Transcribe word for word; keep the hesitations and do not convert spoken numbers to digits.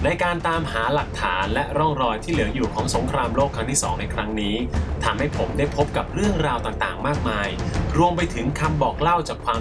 ในการตามหาหลักฐานและร่องรอยที่เหลืออยู่ของสงครามโลกครั้งที่สองในครั้งนี้ทำให้ผมได้พบกับเรื่องราวต่างๆมากมายรวมไปถึงคำบอกเล่าจากความ